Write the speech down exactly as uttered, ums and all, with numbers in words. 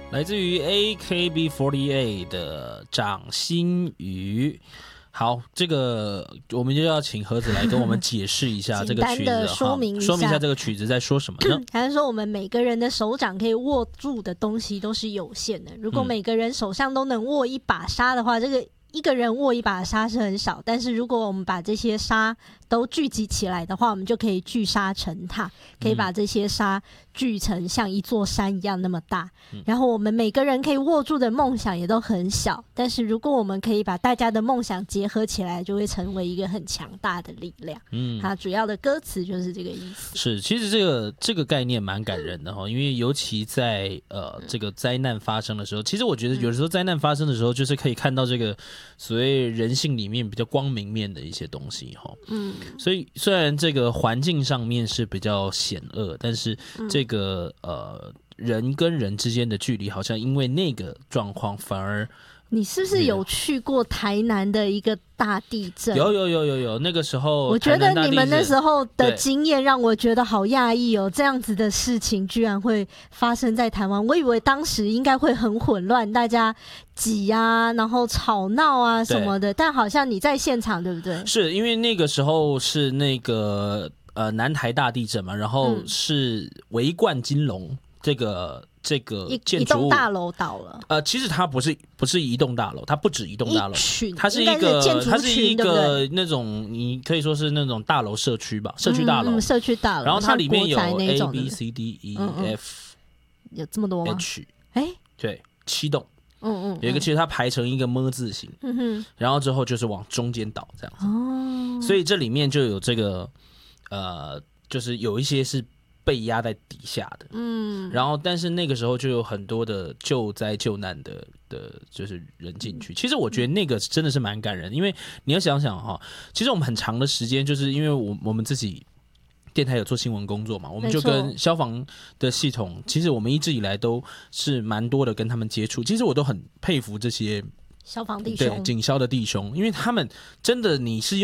来自于 A K B 四十八 的掌心鱼。好，这个我们就要请盒子来跟我们解释一下这个曲子， 说明一下， 说明一下这个曲子在说什么呢？ 还是说我们每个人的手掌可以握住的东西都是有限的，如果每个人手上都能握一把沙的话，这个一个人握一把沙是很少，但是如果我们把这些沙都聚集起来的话，我们就可以聚沙成塔，可以把这些沙聚成像一座山一样那么大、嗯、然后我们每个人可以握住的梦想也都很小，但是如果我们可以把大家的梦想结合起来，就会成为一个很强大的力量。嗯，它主要的歌词就是这个意思。 是，其实这个这个概念蛮感人的哈，因为尤其在呃这个灾难发生的时候，其实我觉得有时候灾难发生的时候，就是可以看到这个所谓人性里面比较光明面的一些东西哈。嗯。所以虽然这个环境上面是比较险恶，但是这个、嗯、呃人跟人之间的距离好像因为那个状况反而。 你是不是有去过台南的一个大地震？ 有有有有有，那个时候我觉得你们那时候的经验让我觉得好讶异哦，这样子的事情居然会发生在台湾。我以为当时应该会很混乱，大家挤啊，然后吵闹啊什么的，但好像你在现场，对不对？ 是因为那个时候是那个呃南台大地震嘛，然后是维冠金龙这个。这个建筑物一栋大楼倒了， 呃，其实它不是不是一栋大楼，它不止一栋大楼，它是一个是它是一个那种你可以说是那种大楼社区吧，社区大楼、 嗯嗯，社区大楼， 然后它里面有 A B C D E F， 有这么多吗 ？H， 哎， 对，七栋， 嗯嗯， 有一个其实它排成一个么字形，嗯哼，然后之后就是往中间倒这样子，哦，所以这里面就有这个呃，就是有一些是。被压在底下的，嗯，然后但是那个时候就有很多的救灾救难的的，就是人进去。其实我觉得那个真的是蛮感人，因为你要想想哈，其实我们很长的时间，就是因为我我们自己电台有做新闻工作嘛，我们就跟消防的系统，其实我们一直以来都是蛮多的跟他们接触。其实我都很佩服这些消防弟兄， 对警消的弟兄，因为他们真的你是。